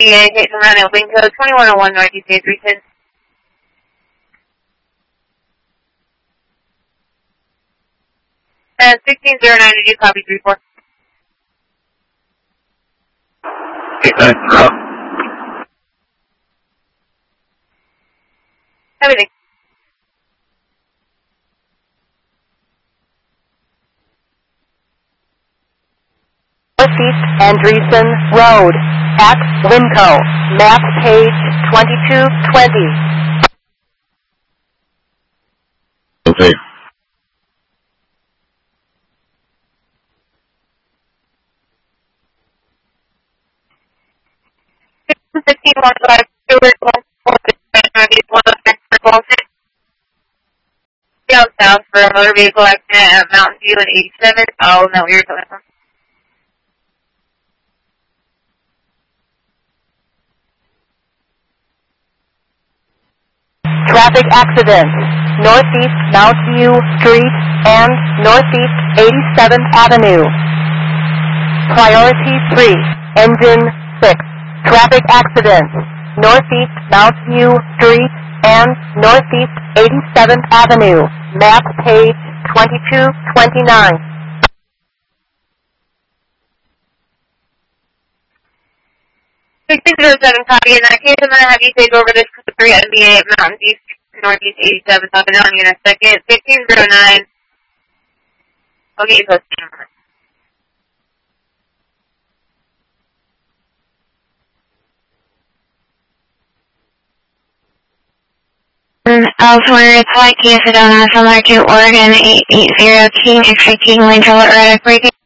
DA, Jason Ryan, Wing Code 2101 Northeast 837. 1609, did you copy 34? Everything. Northeast Andreessen Road at Winco, map page 2220. Okay. 1615 Stewart 146 south for a motor vehicle accident at Mountain View and 87. Oh no, you're coming from. Traffic accident, Northeast Mount View Street and Northeast 87th Avenue. Priority 3, Engine 6. Traffic accident, Northeast Mount View Street and Northeast 87th Avenue. Map page 2229. 1607 copy. In that case, I'm going to have you take over this 3 NBA at Mountain View Northeast 87th Avenue. I'll you in a second. 1609. I'll get you posted. Elsewhere, it's White Key, Sedona, Summer to Oregon, 880 King, X-ray King, Lane, Charlotte, Reddick, breaking.